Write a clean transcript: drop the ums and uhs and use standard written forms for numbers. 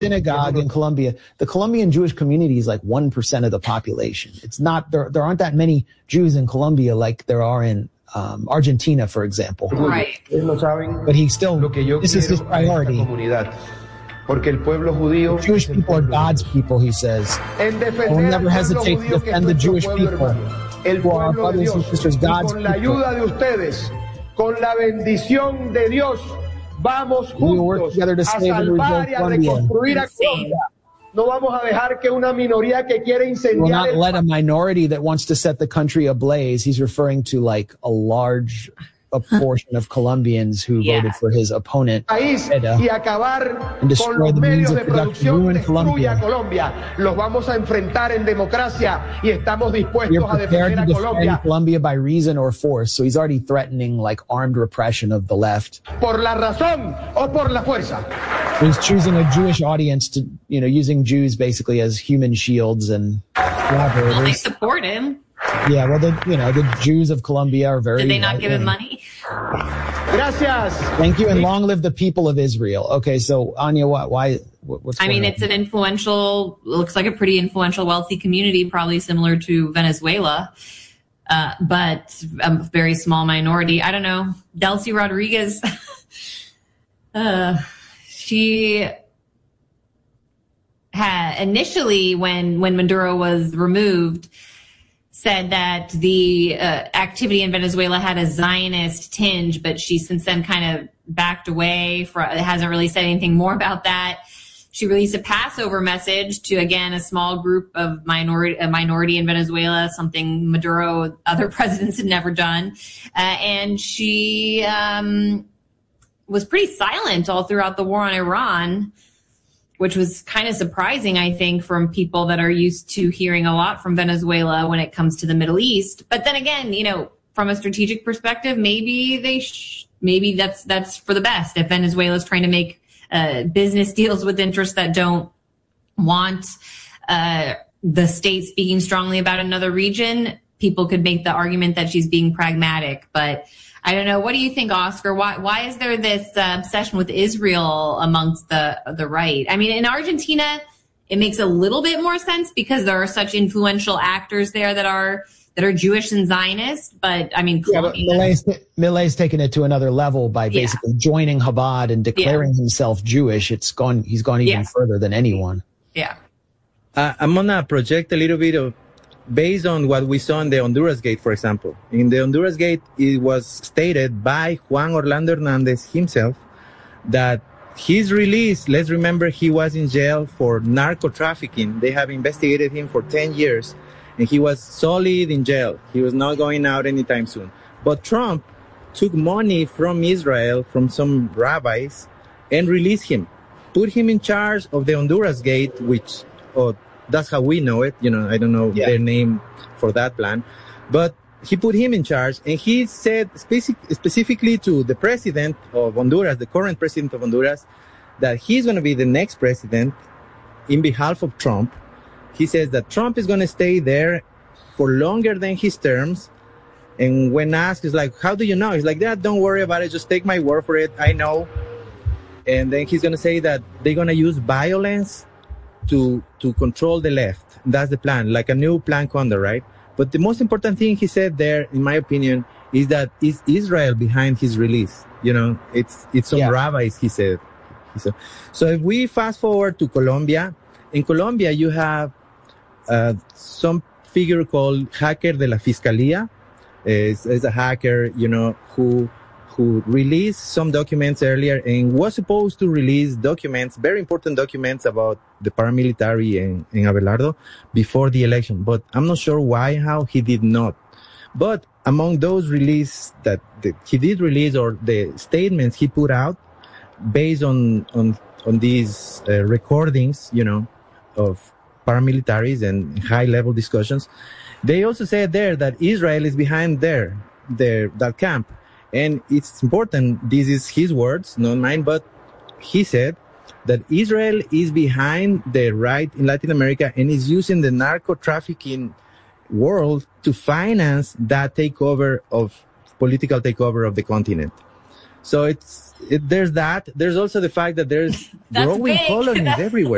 synagogue in Colombia. The Colombian Jewish community is like 1% of the population. It's not, there aren't that many Jews in Colombia like there are in Argentina, for example. Right. But he still, this is his priority. The Jewish people are God's people, he says. I will never hesitate to defend the Jewish people, who are our brothers and sisters, God's people. Con la bendición de Dios, vamos juntos a salvar y a reconstruir a Colombia. No vamos a dejar que una minoría que quiere incendiar. Will not let a minority that wants to set the country ablaze. He's referring to like a portion of Colombians who voted for his opponent, y acabar con los medios de producción destruya Colombia. Los vamos a enfrentar en democracia y estamos dispuestos a defender a Colombia. Colombia by reason or force. So he's already threatening like armed repression of the left. Por la razón o por la fuerza. He's choosing a Jewish audience to, using Jews basically as human shields and collaborators. Well, they support him. Yeah, well, the Jews of Colombia are very... Did they not give him money? Gracias. Thank you, and long live the people of Israel. Okay, so, Anya, what's going on? It's an influential, looks like a pretty influential, wealthy community, probably similar to Venezuela, but a very small minority. I don't know. Delcy Rodriguez, she had initially, when Maduro was removed, said that the activity in Venezuela had a Zionist tinge, but she since then kind of backed away. Hasn't really said anything more about that. She released a Passover message to, again, a small group of a minority in Venezuela, something Maduro, other presidents had never done. And she was pretty silent all throughout the war on Iran, which was kind of surprising, I think, from people that are used to hearing a lot from Venezuela when it comes to the Middle East. But then again, from a strategic perspective, maybe maybe that's for the best. If Venezuela is trying to make business deals with interests that don't want the state speaking strongly about another region, people could make the argument that she's being pragmatic. But I don't know. What do you think, Oscar? Why is there this obsession with Israel amongst the right? I mean, in Argentina, it makes a little bit more sense because there are such influential actors there that are Jewish and Zionist. But I mean, Milei's taken it to another level by basically joining Chabad and declaring himself Jewish. He's gone even further than anyone. Yeah. I'm gonna project a little bit of, based on what we saw in the Honduras Gate, for example. In the Honduras Gate, it was stated by Juan Orlando Hernandez himself that his release, let's remember he was in jail for narco trafficking. They have investigated him for 10 years, and he was solid in jail. He was not going out anytime soon. But Trump took money from Israel, from some rabbis, and released him, put him in charge of the Honduras Gate, which... that's how we know it. I don't know their name for that plan. But he put him in charge, and he said specifically to the president of Honduras, the current president of Honduras, that he's going to be the next president in behalf of Trump. He says that Trump is going to stay there for longer than his terms. And when asked, he's like, how do you know? He's like, don't worry about it. Just take my word for it. I know. And then he's going to say that they're going to use violence to control the left. That's the plan, like a new Plan Condor, right? But the most important thing he said there, in my opinion, is that is Israel behind his release. It's some rabbis, he said. So if we fast forward to Colombia, in Colombia you have some figure called Hacker de la Fiscalía. Is a hacker, who released some documents earlier and was supposed to release documents, very important documents about the paramilitary and Abelardo before the election. But I'm not sure why, how he did not. But among those releases that he did release, or the statements he put out based on these recordings, of paramilitaries and high level discussions, they also said there that Israel is behind that camp. And it's important, this is his words, not mine, but he said that Israel is behind the right in Latin America and is using the narco trafficking world to finance that political takeover of the continent. So there's that. There's also the fact that there's growing colonies everywhere.